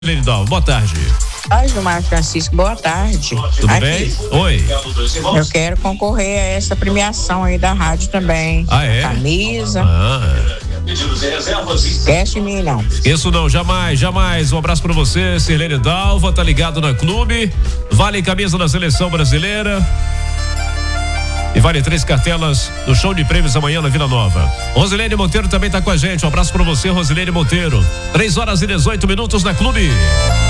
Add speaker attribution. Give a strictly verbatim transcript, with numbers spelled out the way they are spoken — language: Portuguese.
Speaker 1: Lindal, boa tarde.
Speaker 2: Oi, Gilmar Francisco, boa tarde.
Speaker 1: Tudo
Speaker 2: Aqui,
Speaker 1: bem? Oi.
Speaker 2: eu quero concorrer a essa premiação aí da rádio também.
Speaker 1: Ah, é?
Speaker 2: Camisa.
Speaker 1: Ah.
Speaker 2: Esquece de mim, não.
Speaker 1: Isso não, jamais, jamais. Um abraço pra você, Sirlene Dalva, tá ligado na clube. Vale camisa da seleção brasileira. E vale três cartelas do show de prêmios amanhã na Vila Nova. Rosilene Monteiro também tá com a gente. Um abraço pra você, Rosilene Monteiro. três horas e dezoito minutos na clube.